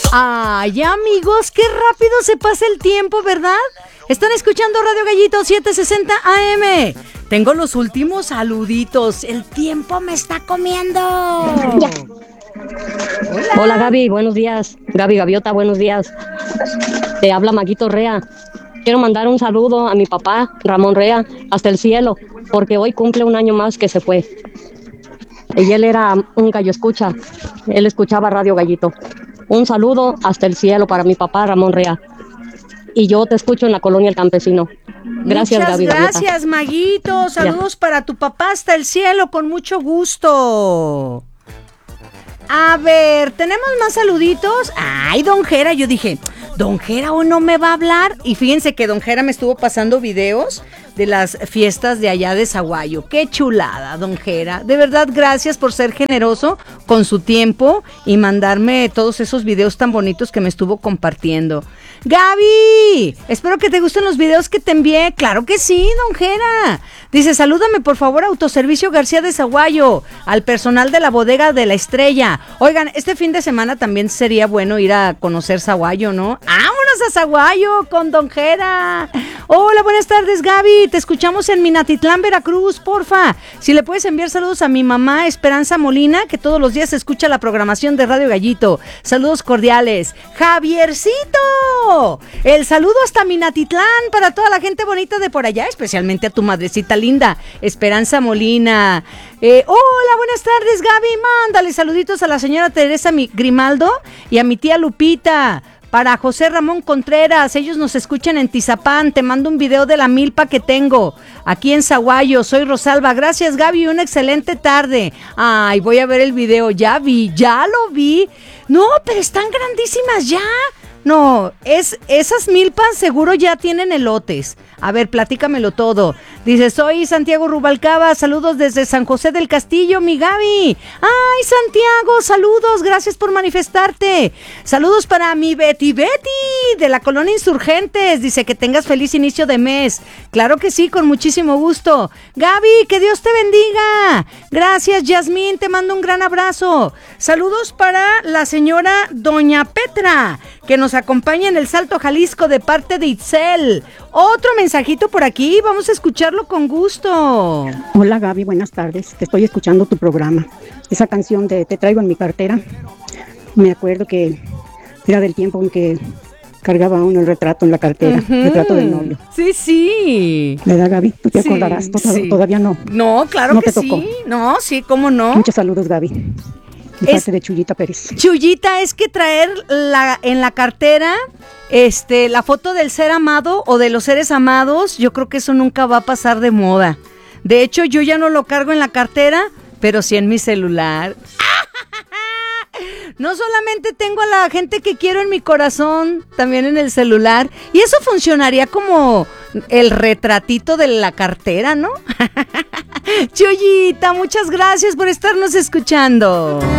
Ay, amigos, qué rápido se pasa el tiempo, ¿verdad? Están escuchando Radio Gallito 760 AM. Tengo los últimos saluditos. El tiempo me está comiendo. Hola. Hola, Gaby, buenos días. Gaby Gaviota, buenos días. Te habla Maguito Rea. Quiero mandar un saludo a mi papá, Ramón Rea, hasta el cielo, porque hoy cumple un año más que se fue. Y él era un gallo escucha. Él escuchaba Radio Gallito. Un saludo hasta el cielo para mi papá, Ramón Rea. Y yo te escucho en la colonia El Campesino. Gracias, Muchas Gaby. gracias, Maguito. Saludos para tu papá hasta el cielo, con mucho gusto. A ver, ¿tenemos más saluditos? Ay, Don Jera, yo dije, Don Jera hoy no me va a hablar. Y fíjense que Don Jera me estuvo pasando videos de las fiestas de allá de Zaguayo. Qué chulada, Don Jera. De verdad, gracias por ser generoso con su tiempo y mandarme todos esos videos tan bonitos que me estuvo compartiendo. Gaby, espero que te gusten los videos que te envié. Claro que sí, Don Jera. Dice, salúdame por favor a Autoservicio García de Zaguayo, al personal de la bodega de La Estrella. Oigan, este fin de semana también sería bueno ir a conocer Zaguayo, ¿no? ¡Vámonos a Zaguayo con Don Jera! Hola, buenas tardes, Gaby. Te escuchamos en Minatitlán, Veracruz, porfa. Si le puedes enviar saludos a mi mamá Esperanza Molina, que todos los días escucha la programación de Radio Gallito. Saludos cordiales. ¡Javiercito! El saludo hasta Minatitlán para toda la gente bonita de por allá, especialmente a tu madrecita linda, Esperanza Molina. Hola, buenas tardes, Gaby. Mándale saluditos a la señora Teresa Grimaldo y a mi tía Lupita. Para José Ramón Contreras, ellos nos escuchan en Tizapán. Te mando un video de la milpa que tengo aquí en Zaguayo. Soy Rosalba. Gracias, Gaby, una excelente tarde. Ay, voy a ver el video. Ya lo vi. No, pero están grandísimas ya. No, esas milpas seguro ya tienen elotes. A ver, platícamelo todo. Dice, soy Santiago Rubalcaba, saludos desde San José del Castillo, mi Gaby. Ay, Santiago, saludos, gracias por manifestarte. Saludos para mi Betty de la Colonia Insurgentes. Dice que tengas feliz inicio de mes. Claro que sí, con muchísimo gusto. Gaby, que Dios te bendiga. Gracias, Yasmín, te mando un gran abrazo. Saludos para la señora Doña Petra, que nos acompaña en el Salto Jalisco de parte de Itzel. Otro mensajito por aquí, vamos a escucharlo con gusto. Hola, Gaby, buenas tardes, te estoy escuchando tu programa. Esa canción de Te traigo en mi cartera, me acuerdo que era del tiempo en que cargaba uno el retrato en la cartera, retrato del novio. Sí. ¿Verdad, Gaby? ¿Tú te acordarás? Sí. Todavía no. No, claro no que te sí. Tocó. No, sí, cómo no. Muchos saludos, Gaby. De parte de Chuyita Pérez. Chuyita, es que traer en la cartera la foto del ser amado o de los seres amados, yo creo que eso nunca va a pasar de moda. De hecho, yo ya no lo cargo en la cartera, pero sí en mi celular. No solamente tengo a la gente que quiero en mi corazón, también en el celular. Y eso funcionaría como el retratito de la cartera, ¿no? Chuyita, muchas gracias por estarnos escuchando.